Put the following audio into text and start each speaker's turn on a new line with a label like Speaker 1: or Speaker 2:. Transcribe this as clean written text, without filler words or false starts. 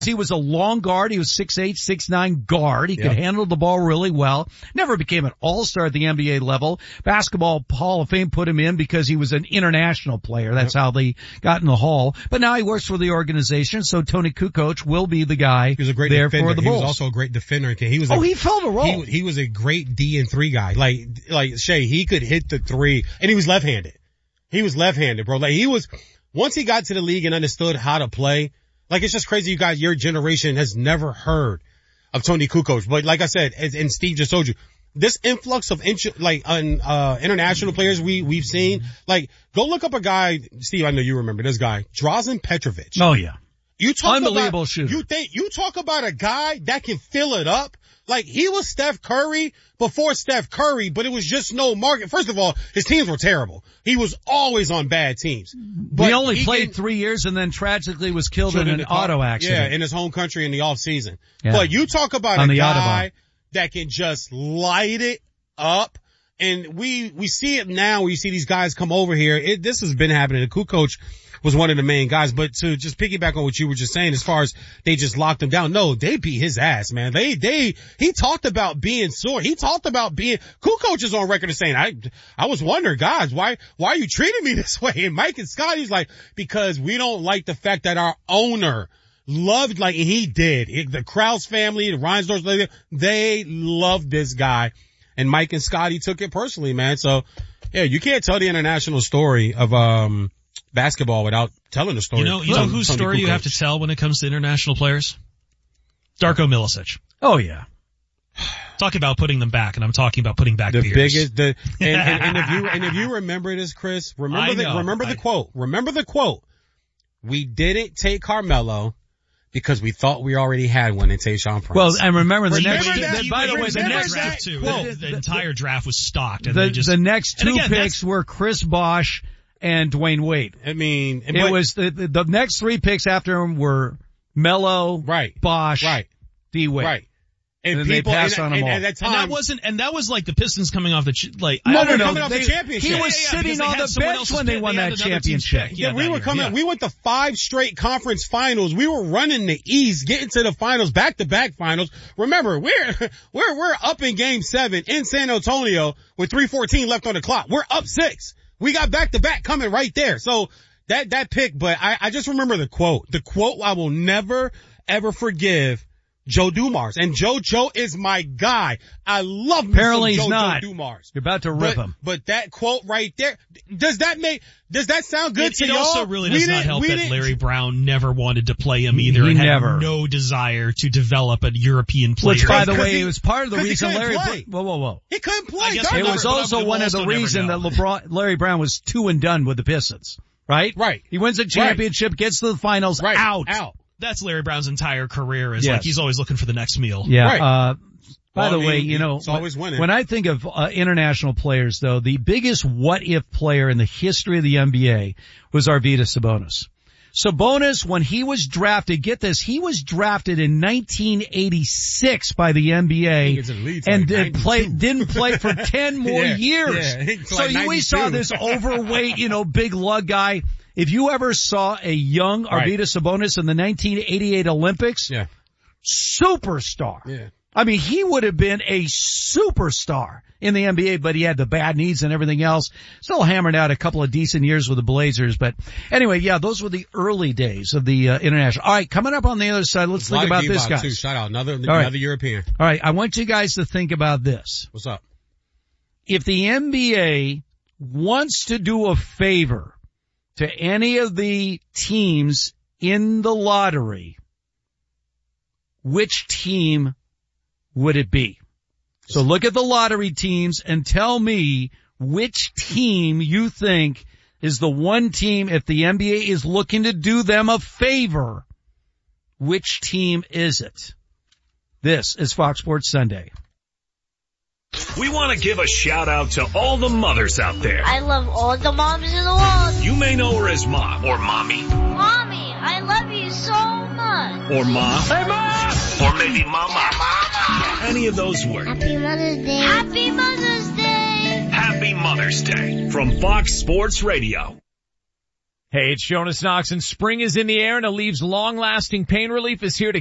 Speaker 1: He was a long guard. He was 6'8", 6'9" guard. He could handle the ball really well. Never became an all-star at the NBA level. Basketball Hall of Fame put him in because he was an international player. That's how they got in the Hall. But now he works for the organization, so Tony Kukoc will be the guy
Speaker 2: he was a great
Speaker 1: there
Speaker 2: defender.
Speaker 1: for the Bulls.
Speaker 2: He was also a great defender. He was
Speaker 1: he filled a role.
Speaker 2: He was a great D&3 guy. Like Shay, he could hit the three, and he was left-handed. He was left-handed, bro. Once he got to the league and understood how to play, it's just crazy you guys, your generation has never heard of Tony Kukoc. But like I said, and Steve just told you, this influx of international players we've seen, go look up a guy, Steve, I know you remember this guy, Drazen Petrovic.
Speaker 1: Oh yeah.
Speaker 2: You talk
Speaker 1: unbelievable
Speaker 2: about,
Speaker 1: shooter.
Speaker 2: You talk about a guy that can fill it up. He was Steph Curry before Steph Curry, but it was just no market. First of all, his teams were terrible. He was always on bad teams. But
Speaker 1: he only played 3 years and then tragically was killed in an auto accident.
Speaker 2: Yeah, in his home country in the off season.
Speaker 1: Yeah.
Speaker 2: But you talk about
Speaker 1: on
Speaker 2: a
Speaker 1: Autobahn.
Speaker 2: guy that can just light it up. And we see it now. We see these guys come over here. This has been happening. The Kukoc was one of the main guys. But to just piggyback on what you were just saying, as far as they just locked him down, no, they beat his ass, man. He talked about being sore. He talked about Kukoc is on record as saying, I was wondering, guys, why are you treating me this way? And Mike and Scotty's like, because we don't like the fact that our owner loved, and he did. The Krause family, the Reinsdorf, they loved this guy. And Mike and Scotty took it personally, man. So, yeah, you can't tell the international story of, basketball without telling the story.
Speaker 3: You know whose story you have to tell when it comes to international players? Darko Milicic.
Speaker 1: Oh yeah.
Speaker 3: Talk about putting them back, and I'm talking about putting back
Speaker 2: the
Speaker 3: Pierce.
Speaker 2: Biggest, and if you remember this, Chris, remember the quote. Remember the quote. We didn't take Carmelo because we thought we already had one in Tayshaun Prince.
Speaker 1: Well, and remember the next,
Speaker 3: by the way, the next draft too. The entire draft was stocked, and
Speaker 1: the next two picks were Chris Bosh and Dwayne Wade.
Speaker 2: I mean,
Speaker 1: it was the next three picks after him were Melo, Bosh, D Wade.
Speaker 2: Right.
Speaker 1: And then they passed on them all.
Speaker 2: At that time,
Speaker 3: and that was like the Pistons coming off the
Speaker 2: coming off the championship.
Speaker 1: He was sitting on the bench when they won that championship.
Speaker 2: Yeah, we were coming. We went to 5 straight conference finals. We were running the East, getting to the finals, back-to-back finals. Remember, we're up in Game 7 in San Antonio with 3:14 left on the clock. We're up 6. We got back-to-back coming right there. So that pick, but I just remember the quote. The quote I will never ever forgive. Joe Dumars. And Joe is my guy. I love me
Speaker 1: Apparently
Speaker 2: some
Speaker 1: he's not.
Speaker 2: Joe Dumars.
Speaker 1: You're about to rip him.
Speaker 2: But that quote right there, does that sound good to y'all?
Speaker 3: It also really does not help that Larry Brown never wanted to play him either and had no desire to develop a European player.
Speaker 1: Which, by the way, it was part of the reason Larry
Speaker 2: Whoa. He couldn't play.
Speaker 1: It was also one of the reasons that Larry Brown was 2 and done with the Pistons. Right?
Speaker 2: Right.
Speaker 1: He wins a championship, gets to the finals, out.
Speaker 3: That's Larry Brown's entire career is like he's always looking for the next meal.
Speaker 1: Yeah.
Speaker 2: Right.
Speaker 1: By the way,
Speaker 2: it's always winning.
Speaker 1: When I think of international players though, the biggest what if player in the history of the NBA was Arvydas Sabonis. Sabonis, when he was drafted, get this, he was drafted in 1986 by the NBA and didn't play for 10 more years. Yeah. So we saw this overweight, big lug guy. If you ever saw a young Arvydas Sabonis in the 1988 Olympics, superstar.
Speaker 2: Yeah.
Speaker 1: I mean, he would have been a superstar in the NBA, but he had the bad knees and everything else. Still hammered out a couple of decent years with the Blazers. But anyway, those were the early days of the international. All right, coming up on the other side, let's think about this guy.
Speaker 2: Shout out, another European.
Speaker 1: All right, I want you guys to think about this.
Speaker 2: What's up?
Speaker 1: If the NBA wants to do a favor to any of the teams in the lottery, which team would it be? So look at the lottery teams and tell me which team you think is the one team, if the NBA is looking to do them a favor, which team is it? This is Fox Sports Sunday.
Speaker 4: We want to give a shout out to all the mothers out there.
Speaker 5: I love all the moms in the world.
Speaker 4: You may know her as Mom or Mommy.
Speaker 5: Mommy, I love you so much.
Speaker 4: Or Ma. Hey, Ma! Or maybe Mama.
Speaker 5: Hey, Mama!
Speaker 4: Any of those work.
Speaker 5: Happy Mother's Day. Happy Mother's Day.
Speaker 4: Happy Mother's Day from Fox Sports Radio.
Speaker 6: Hey, it's Jonas Knox, and spring is in the air, and Allevi's long-lasting pain relief is here to